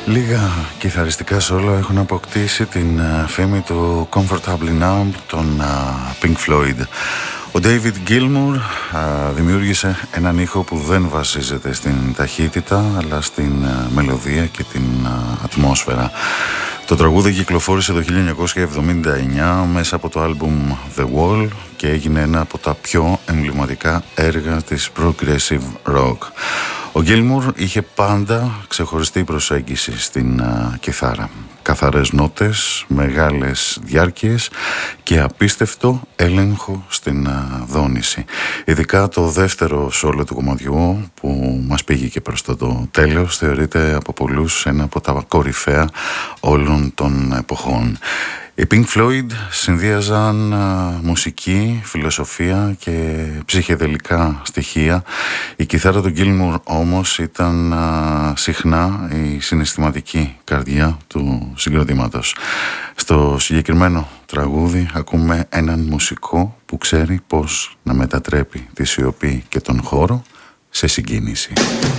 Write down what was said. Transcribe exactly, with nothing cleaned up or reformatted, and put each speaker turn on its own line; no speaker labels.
Λίγα κιθαριστικά σόλο έχουν αποκτήσει την φήμη του Comfortably Numb των Pink Floyd. Ο David Gilmour α, δημιούργησε έναν ήχο που δεν βασίζεται στην ταχύτητα αλλά στην α, μελωδία και την α, ατμόσφαιρα. Το τραγούδι κυκλοφόρησε το χίλια εννιακόσια εβδομήντα εννιά μέσα από το άλμπουμ The Wall και έγινε ένα από τα πιο εμβληματικά έργα της Progressive Rock. Ο Gilmour είχε πάντα ξεχωριστή προσέγγιση στην α, κιθάρα. Καθαρές νότες, μεγάλες διάρκειες και απίστευτο έλεγχο στην α, δόνηση. Ειδικά το δεύτερο σόλο του κομματιού που μας πήγε και προς το, το τέλος θεωρείται από πολλούς ένα από τα κορυφαία όλων των εποχών. Οι Pink Floyd συνδύαζαν α, μουσική, φιλοσοφία και ψυχεδελικά στοιχεία. Η κιθάρα του Gilmour όμως ήταν α, συχνά η συναισθηματική καρδιά του συγκροτήματος. Στο συγκεκριμένο τραγούδι ακούμε έναν μουσικό που ξέρει πώς να μετατρέπει τη σιωπή και τον χώρο σε συγκίνηση.